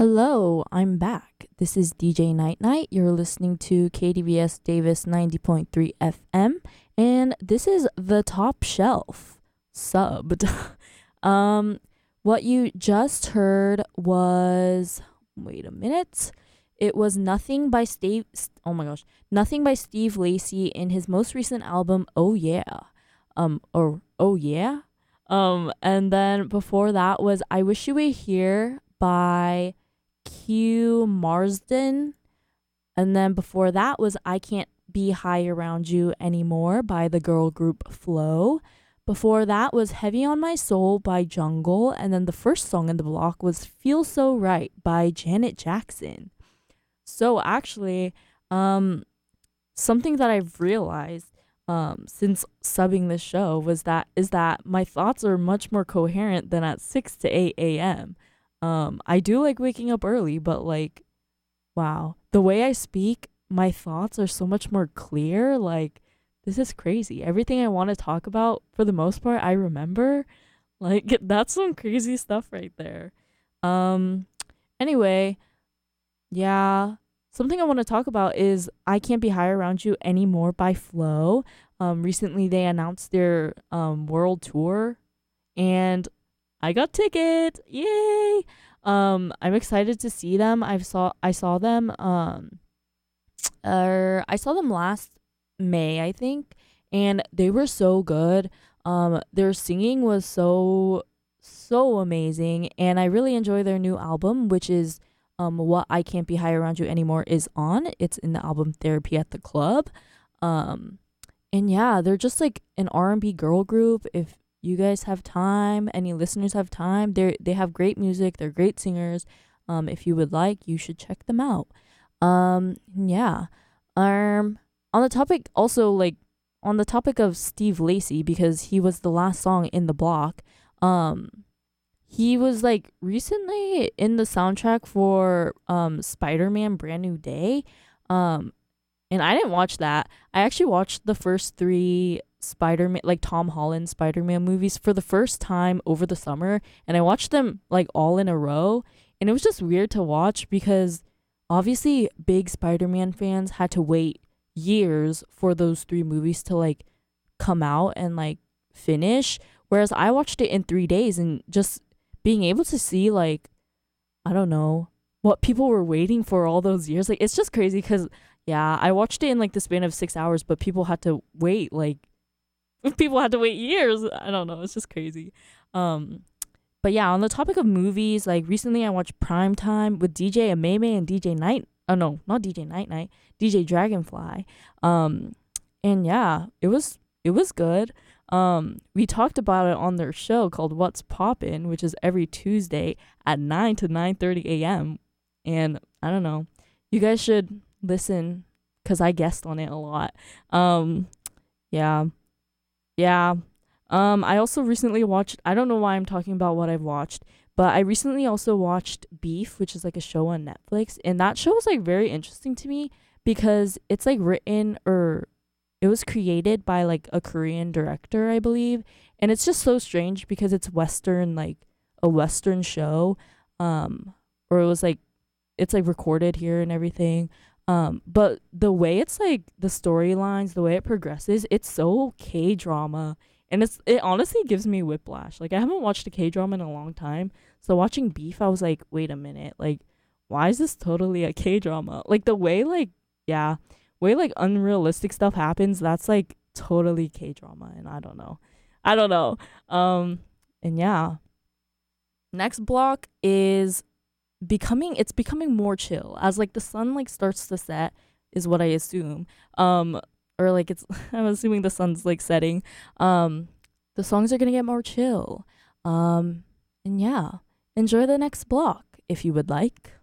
Hello, I'm back. This is DJ Night Night. You're listening to KDVS Davis 90.3 FM, and this is The Top Shelf, subbed. um, what you just heard was, wait a minute. It was oh my gosh, Nothing by Steve Lacy in his most recent album, Oh Yeah. Or Oh Yeah? And then before that was I Wish You Were Here by Q Marsden. And then before that was I Can't Be High Around You Anymore by the girl group Flow. Before that was Heavy on My Soul by Jungle. And then the first song in the block was Feel So Right by Janet Jackson. So actually, something that I've realized since subbing this show is that my thoughts are much more coherent than at 6 to 8 a.m. I do like waking up early, but like, wow, the way I speak, my thoughts are so much more clear. Like, this is crazy. Everything I want to talk about, for the most part, I remember. Like, that's some crazy stuff right there. Um, anyway, yeah. Something I want to talk about is I Can't Be High Around You Anymore by Flow. Recently they announced their world tour and I got tickets. Yay! I'm excited to see them. I saw them I saw them last May, I think, and they were so good. Their singing was so amazing, and I really enjoy their new album, which is What I Can't Be High Around You Anymore is on. It's in the album Therapy at the Club. Um and yeah, they're just like an R&B girl group. If you guys have time, any listeners have time, they have great music, they're great singers. If you would like, you should check them out. Yeah. On the topic also like on the topic of Steve Lacy, because he was the last song in the block. Um he was like recently in the soundtrack for Spider-Man Brand New Day. Um and I didn't watch that. I actually watched the first three Spider-Man, like Tom Holland Spider-Man movies for the first time over the summer, and I watched them like all in a row, and it was just weird to watch because obviously big Spider-Man fans had to wait years for those three movies to like come out and like finish, whereas I watched it in 3 days, and just being able to see like, I don't know, what people were waiting for all those years, like it's just crazy cuz yeah, I watched it in like the span of 6 hours, but people had to wait like people had to wait years. I don't know, it's just crazy. Um but yeah, on the topic of movies, like recently I watched Prime Time with DJ Ameme and DJ Night. Oh no, not DJ Night Night, DJ Dragonfly. Um and yeah, it was good. We talked about it on their show called What's Poppin', which is every Tuesday at 9 to 9:30 a.m. And I don't know, you guys should listen because I guest on it a lot. Yeah, yeah. I also recently watched. I don't know why I'm talking about what I've watched, but I recently also watched Beef, which is like a show on Netflix, and that show was like very interesting to me because it's like written, or it was created by like a Korean director, I believe, and it's just so strange because it's Western, like a Western show, or it was like it's like recorded here and everything. But the way it's like the storylines, the way it progresses, it's so K drama, and it honestly gives me whiplash. Like I haven't watched a K drama in a long time, so watching Beef, I was like, wait a minute, like why is this totally a K drama? Like the way like yeah, way like unrealistic stuff happens. That's like totally K drama, and I don't know. And yeah, next block is becoming more chill as like the sun like starts to set, is what I assume. Or like it's I'm assuming the sun's like setting. The songs are gonna get more chill. And yeah, enjoy the next block if you would like.